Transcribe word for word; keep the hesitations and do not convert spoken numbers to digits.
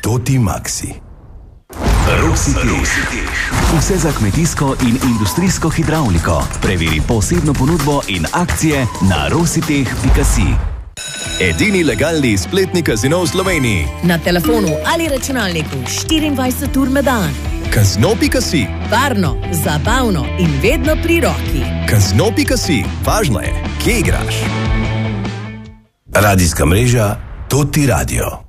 Toti Maxi. Rositeh. Vse za kmetijsko in industrijsko hidravliko. Preveri posebno ponudbo in akcije na rositeh pika si. Edini legalni spletni kazino v Sloveniji. Na telefonu ali računalniku štiriindvajset ur na dan. Kazino pika si. Varno, zabavno in vedno pri roki. Kazino pika si. Važno je, kje igraš. Radijska mreža Toti Radio.